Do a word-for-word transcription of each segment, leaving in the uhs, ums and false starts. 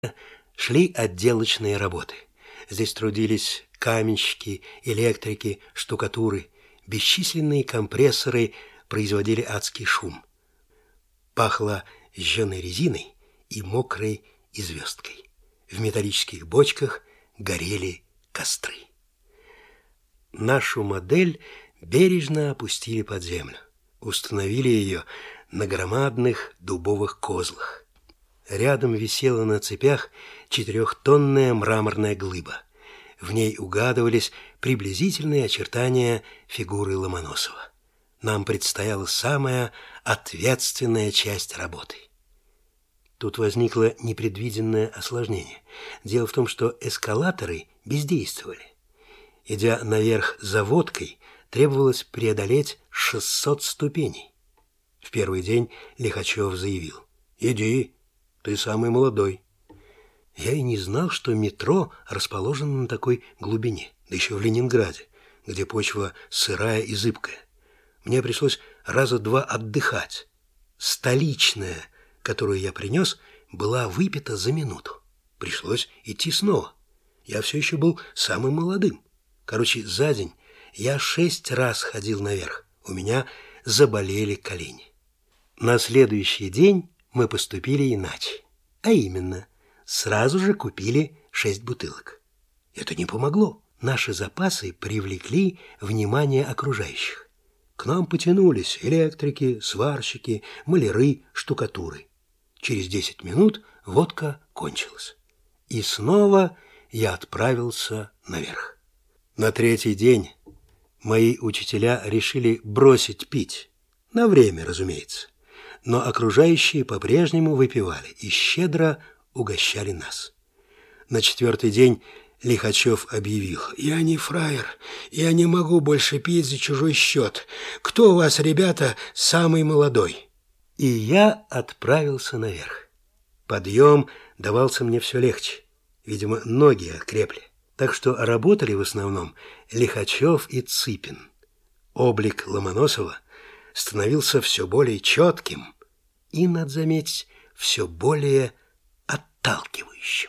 шли отделочные работы. Здесь трудились каменщики, электрики, штукатуры. Бесчисленные компрессоры производили адский шум. Пахло жженой резиной и мокрой известкой. В металлических бочках горели костры. Нашу модель бережно опустили под землю. Установили ее на громадных дубовых козлах. Рядом висела на цепях четырехтонная мраморная глыба. В ней угадывались приблизительные очертания фигуры Ломоносова. Нам предстояла самая ответственная часть работы. Тут возникло непредвиденное осложнение. Дело в том, что эскалаторы бездействовали. Идя наверх за водкой, требовалось преодолеть шестьсот ступеней. В первый день Лихачев заявил: «Иди, ты самый молодой». Я и не знал, что метро расположено на такой глубине, да еще в Ленинграде, где почва сырая и зыбкая. Мне пришлось раза два отдыхать. Столичная, которую я принес, была выпита за минуту. Пришлось идти снова. Я все еще был самым молодым. Короче, за день я шесть раз ходил наверх. У меня заболели колени. На следующий день мы поступили иначе. А именно, сразу же купили шесть бутылок. Это не помогло. Наши запасы привлекли внимание окружающих. К нам потянулись электрики, сварщики, маляры, штукатуры. Через десять минут водка кончилась. И снова я отправился наверх. На третий день мои учителя решили бросить пить. На время, разумеется. Но окружающие по-прежнему выпивали и щедро угощали нас. На четвертый день Лихачев объявил: «Я не фраер, я не могу больше пить за чужой счет. Кто у вас, ребята, самый молодой?» И я отправился наверх. Подъем давался мне все легче. Видимо, ноги окрепли. Так что работали в основном Лихачев и Цыпин. Облик Ломоносова становился все более четким и, надо заметить, все более отталкивающим.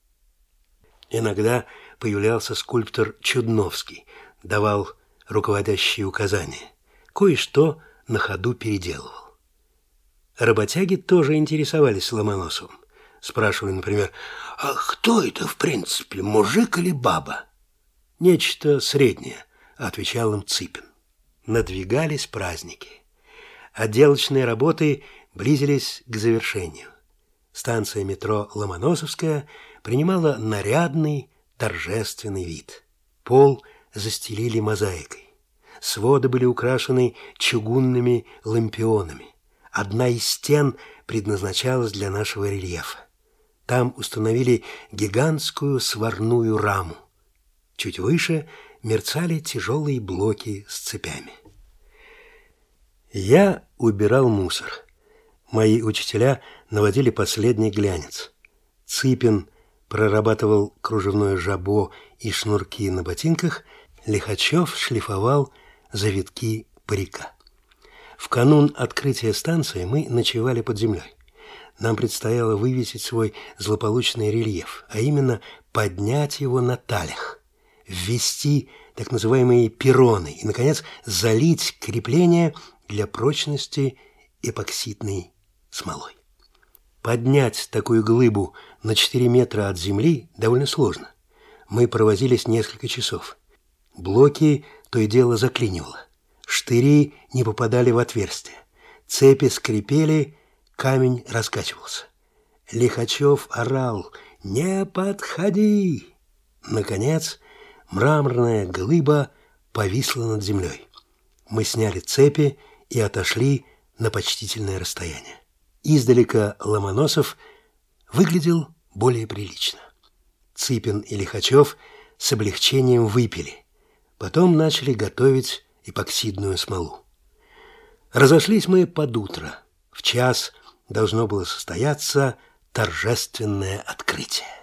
Иногда появлялся скульптор Чудновский, давал руководящие указания. Кое-что на ходу переделывал. Работяги тоже интересовались Ломоносовым. Спрашивали, например: «А кто это, в принципе, мужик или баба?» «Нечто среднее», — отвечал им Цыпин. Надвигались праздники. Отделочные работы близились к завершению. Станция метро Ломоносовская принимала нарядный, торжественный вид. Пол застелили мозаикой. Своды были украшены чугунными лампионами. Одна из стен предназначалась для нашего рельефа. Там установили гигантскую сварную раму. Чуть выше мерцали тяжелые блоки с цепями. Я убирал мусор. Мои учителя наводили последний глянец. Цыпин прорабатывал кружевное жабо и шнурки на ботинках, Лихачев шлифовал завитки парика. В канун открытия станции мы ночевали под землей. Нам предстояло вывесить свой злополучный рельеф, а именно поднять его на талях, ввести так называемые перроны и, наконец, залить крепление для прочности эпоксидной смолой. Поднять такую глыбу на четыре метра от земли довольно сложно. Мы провозились несколько часов. Блоки то и дело заклинивало. Штыри не попадали в отверстия. Цепи скрипели, камень раскачивался. Лихачев орал: «Не подходи!» Наконец, мраморная глыба повисла над землей. Мы сняли цепи и отошли на почтительное расстояние. Издалека Ломоносов выглядел более прилично. Цыпин и Лихачев с облегчением выпили. Потом начали готовить эпоксидную смолу. Разошлись мы под утро. В час должно было состояться торжественное открытие.